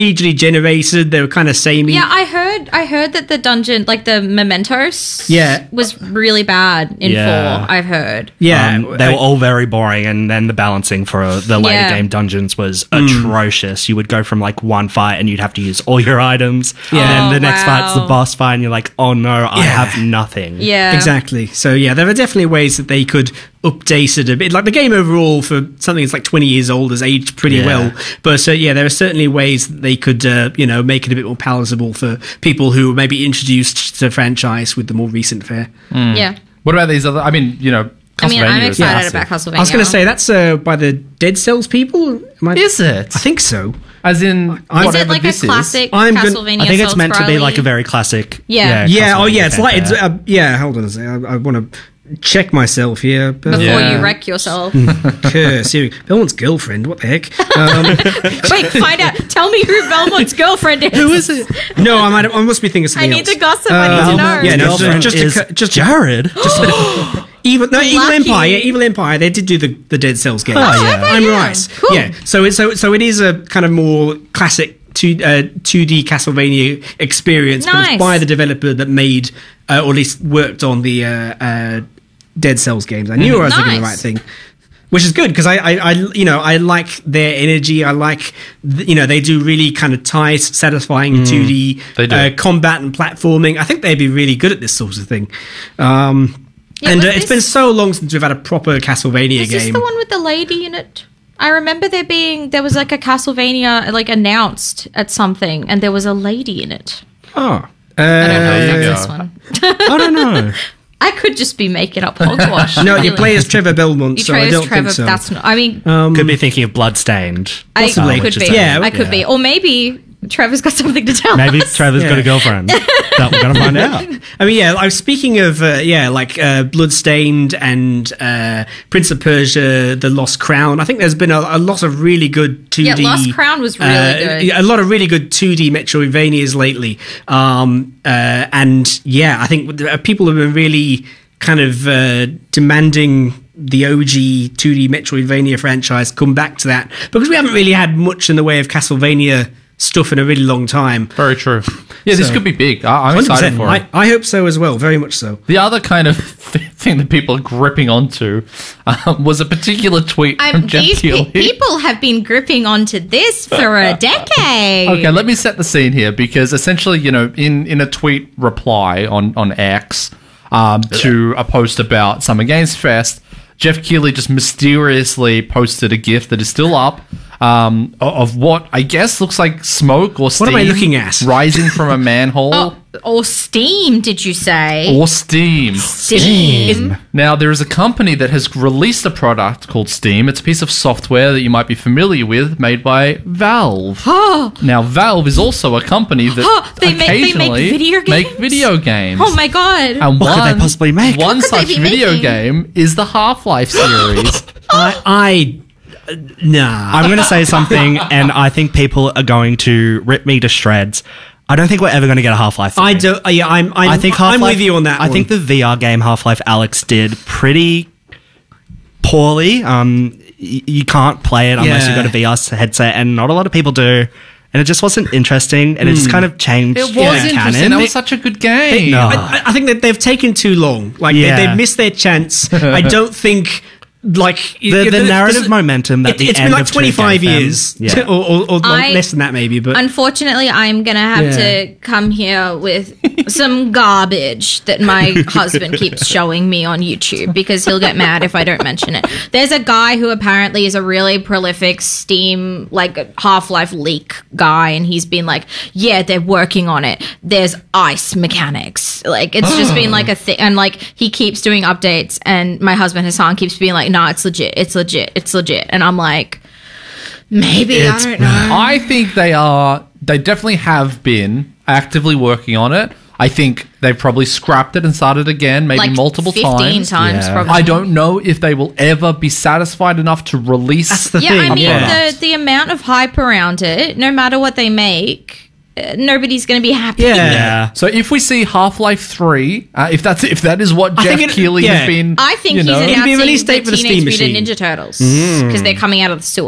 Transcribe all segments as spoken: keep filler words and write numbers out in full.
procedurally generated. They were kind of samey. Yeah, I heard I heard that the dungeon, like the Mementos, Yeah. was really bad in Yeah. four, I've heard. Yeah, Um, they were all very boring, and then the balancing for the later Yeah. game dungeons was atrocious. You would go from like one fight and you'd have to use all your items, Yeah. and then Oh, the next fight's the wow. boss fight, and you're like, oh no, I Yeah. have nothing. Yeah. Exactly. So yeah, there are definitely ways that they could update it a bit. Like the game overall, for something that's like twenty years old, has aged pretty Yeah. well. But uh, yeah, there are certainly ways that they could, uh, you know, make it a bit more palatable for people who may be introduced to the franchise with the more recent fare. Yeah. What about these other? I mean, you know, I mean, I'm Castlevania is excited massive. about Castlevania. I was going to say that's uh, by the Dead Cells people. Am I, Is it? I think so. As in, Is whatever it like a this is. classic I'm gonna- Castlevania? I think it's Souls meant to be Crowley? like a very classic. Yeah. Yeah. Oh, Castlevania yeah. It's like it's, fanfare. uh, yeah. Hold on a second. I, I want to check myself here. Before Yeah. you wreck yourself. Seriously, Belmont's girlfriend. What the heck? Um, Wait, find out. Tell me who Belmont's girlfriend is. who is it? No, I might. I must be thinking of I something need else. the gossip. I need to Um, know. Yeah, no, Girlfriend just is to, cu- just Jared. Evil, no, Evil Lucky. Empire. Yeah, Evil Empire. They did do the, the Dead Cells game. Oh, yeah. I'm yeah. right. Cool. Yeah, so it, so so it is a kind of more classic two uh, two D Castlevania experience, but Nice. it's by the developer that made uh, or at least worked on the uh, uh, Dead Cells games. I knew I was thinking the Nice. right thing. Which is good because I, I, I, you know, I like their energy. I like, th- you know, they do really kind of tight, satisfying two D They do. uh, combat and platforming. I think they'd be really good at this sort of thing. Um, Yeah, and was uh, it's this- been so long since we've had a proper Castlevania Is this game. the one with the lady in it? I remember there being there was like a Castlevania like announced at something, and there was a lady in it. Oh, I don't know there if you that's go. this one. I don't know. I could just be making up hogwash. no, you really. play as Trevor Belmont, You so play I as don't Trevor. think so. That's not. I mean, Could be thinking of Bloodstained. I possibly. could which is be. a- Yeah, I could yeah. be, or maybe Trevor's got something to tell Maybe us. Trevor's got Yeah. a girlfriend. That we're going to find out. I mean, yeah. I was speaking of, uh, yeah, like uh, Bloodstained and uh, Prince of Persia: The Lost Crown. I think there's been a, a lot of really good two D. Yeah, Lost Crown was really uh, good. A lot of really good two D Metroidvanias lately. Um, uh, and yeah, I think there are people have been really kind of uh, demanding the O G two D Metroidvania franchise come back to that because we haven't really had much in the way of Castlevania stuff in a really long time. Very true. Yeah, this So- could be big. I, I'm one hundred excited percent. for it. I, I hope so as well, very much so. The other kind of th- thing that people are gripping onto um, was a particular tweet I'm, from Jeff these Keighley. pe- people have been gripping onto this for a decade. Okay, let me set the scene here because essentially, you know, in, in a tweet reply on, on X um, to a post about Summer Games Fest, Jeff Keighley just mysteriously posted a GIF that is still up um, o- of what I guess looks like smoke or steam What am I looking at? rising from a manhole. Oh, or steam, did you say? Or steam. steam. Now, there is a company that has released a product called Steam. It's a piece of software that you might be familiar with, made by Valve. Oh, Now, Valve is also a company that Oh, they make- they make occasionally video make games? video games. oh my god. And What could one, they possibly make? One What could such they be video making? game is the Half-Life series. I, I, uh, nah. I'm going to say something, and I think people are going to rip me to shreds. I don't think we're ever going to get a Half-Life three. I don't. Uh, yeah, I'm. I'm I think I'm Half-Life, with you on that. I think the V R game Half-Life Alyx did pretty poorly. Um, y- you can't play it unless Yeah. you've got a V R headset, and not a lot of people do. And it just wasn't interesting, and it just kind of changed. It was the interesting. canon. That was such a good game. No. I, I think that they've taken too long. Like Yeah. they, they've missed their chance. I don't think. Like The- the narrative momentum that it, the it's end been like of two twenty-five gave them. years, Yeah. or, or, or I- less than that, maybe. But Unfortunately, I'm going to have Yeah. to come here with some garbage that my husband keeps showing me on YouTube because he'll get mad if I don't mention it. There's a guy who apparently is a really prolific Steam, like Half-Life leak guy, and he's been like, yeah, they're working on it. There's ice mechanics. Like, it's just been like a thing. And like, he keeps doing updates, and my husband Hassan keeps being like, nah, it's legit. It's legit. It's legit. And I'm like, maybe, It's I don't know. I think they are. They definitely have been actively working on it. I think they've probably scrapped it and started again, maybe Like multiple fifteen times. times Yeah. probably. I don't know if they will ever be satisfied enough to release. that's the Yeah, thing. I mean, product. the, the amount of hype around it, no matter what they make, uh, nobody's going to be happy. Yeah. Yeah. So if we see Half-Life three, uh, if that's if that is what I Jeff think it- Keighley yeah. has been, I think you he's know, It'll be a announcing release date the for the Teenage Steam Mutant machine. Ninja Turtles because they're coming out of the sewer.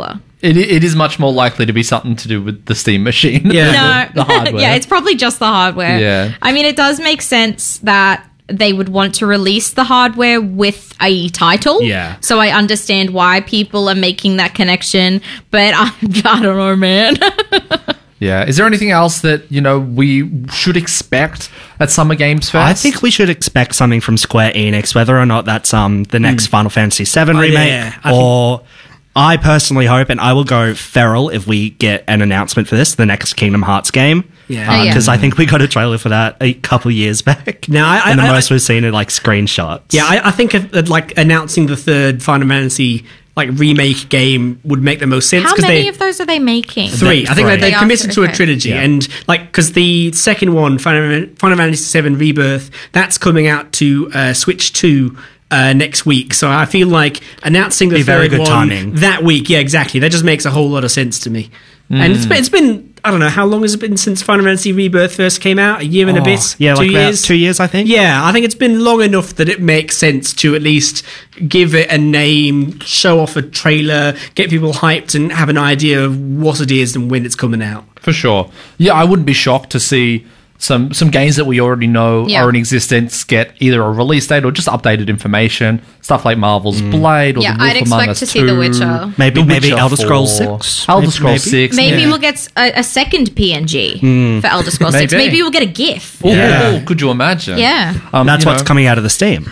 it, it is much more likely to be something to do with the Steam machine. Yeah. the, the hardware. yeah, it's probably just the hardware. Yeah. I mean, it does make sense that they would want to release the hardware with a title. Yeah. So I understand why people are making that connection, but I, I don't know, man. Yeah. Is there anything else that, you know, we should expect at Summer Games Fest? I think we should expect something from Square Enix, whether or not that's um the next Final Fantasy seven Oh, remake, yeah. I or I personally hope, and I will go feral if we get an announcement for this, the next Kingdom Hearts game. Yeah. Oh, yeah. Because I think we got a trailer for that a couple years back. Now, I- and the I- most I- we've seen are like screenshots. Yeah, I, I think uh, uh, like announcing the third Final Fantasy like remake game would make the most sense. How 'cause many they, of those are they making? Three. I think Three. they, they've They are committed to three, a okay. trilogy, Yeah. and like because the second one, Final, Final Fantasy seven Rebirth, that's coming out to uh, Switch two uh, next week. So I feel like announcing the Be very third good one timing. that week, yeah, exactly. That just makes a whole lot of sense to me. Mm. And it's been, it's been I don't know how long has it been since Final Fantasy Rebirth first came out? A year and a Oh, bit, yeah, two like about years, two years, I think. Yeah, I think it's been long enough that it makes sense to at least give it a name, show off a trailer, get people hyped, and have an idea of what it is and when it's coming out. For sure. Yeah, I wouldn't be shocked to see some some games that we already know Yeah. are in existence get either a release date or just updated information. Stuff like Marvel's Mm. Blade or Yeah, The Wolf I'd Among expect Us to see The two, Witcher. Maybe- The maybe Witcher Elder Scrolls four, six. Elder Maybe- Scrolls maybe. six. Maybe yeah. we'll get a, a second P N G for Elder Scrolls six. Maybe. Maybe we'll get a GIF. Ooh, Yeah. ooh, could you imagine? Yeah. Um, That's you what's know, coming out of the Steam.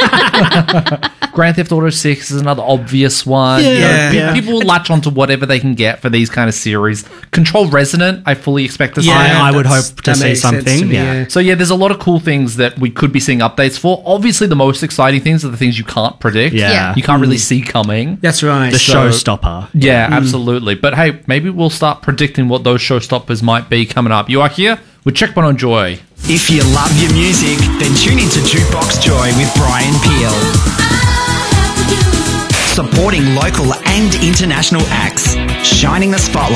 Grand Theft Auto six is another obvious one. You know, Yeah. pe- Yeah. People will latch onto whatever they can get for these kind of series. Control Resonant, I fully expect to see. Yeah, I, I would that's- hope to that see makes sense to something. me, yeah. yeah. So yeah, there's a lot of cool things that we could be seeing updates for. Obviously, the most exciting things are the things you can't predict. Yeah. Yeah. You can't really see coming. That's right. The So- showstopper. Yeah, absolutely. But hey, maybe we'll start predicting what those showstoppers might be coming up. You are here with Checkpoint on Joy. If you love your music, then tune into Jukebox Joy with Brian Peel. Supporting local and international acts, shining the spotlight